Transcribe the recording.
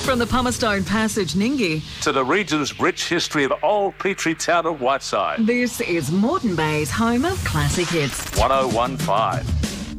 From the Pumicestone Passage, Ninggi, to the region's rich history of old Petrie Town of Whiteside. this is Moreton Bay's home of classic hits. 1015.